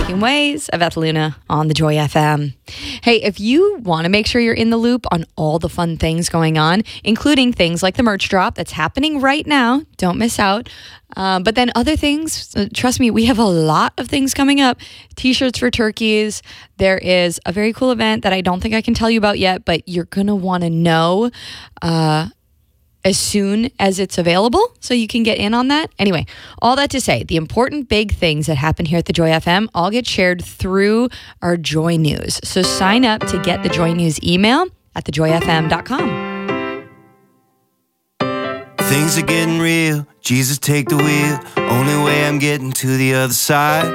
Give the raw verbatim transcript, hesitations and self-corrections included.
Making Ways of Etheluna on the Joy F M. Hey, if you want to make sure you're in the loop on all the fun things going on, including things like the merch drop that's happening right now, don't miss out. Uh, but then other things, uh, trust me, we have a lot of things coming up. T-shirts for turkeys. There is a very cool event that I don't think I can tell you about yet, but you're going to want to know uh, as soon as it's available so you can get in on that. Anyway, all that to say, the important big things that happen here at the Joy F M all get shared through our Joy News. So sign up to get the Joy News email at the joy f m dot com. Things are getting real. Jesus, take the wheel. Only way I'm getting to the other side.